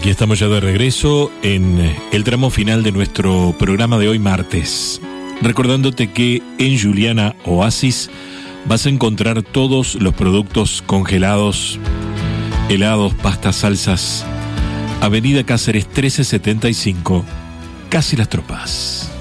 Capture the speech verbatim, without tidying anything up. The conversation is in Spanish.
Aquí estamos ya de regreso en el tramo final de nuestro programa de hoy martes. Recordándote que en Juliana Oasis vas a encontrar todos los productos congelados, helados, pastas, salsas. Avenida Cáceres trece setenta y cinco, Casi Las Tropas.